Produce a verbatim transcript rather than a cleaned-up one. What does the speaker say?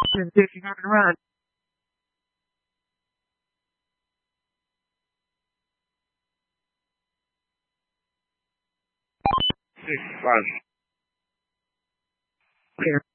position if you're going to run. Six, five. Clear.